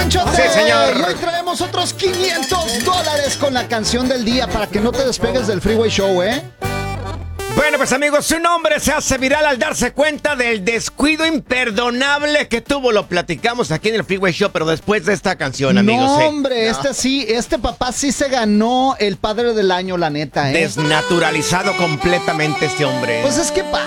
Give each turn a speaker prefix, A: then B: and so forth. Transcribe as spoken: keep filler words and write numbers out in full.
A: Panchote.
B: Sí, señor.
A: Y hoy traemos otros quinientos dólares con la canción del día para que no te despegues del Freeway Show, ¿eh?
B: Bueno, pues amigos, su nombre se hace viral al darse cuenta del descuido imperdonable que tuvo. Lo platicamos aquí en el Freeway Show, pero después de esta canción, amigos.
A: No,
B: sí.
A: hombre,
B: No.
A: este sí, este papá sí se ganó el padre del año, la neta, ¿eh?
B: Desnaturalizado completamente este hombre.
A: Pues es que pasa.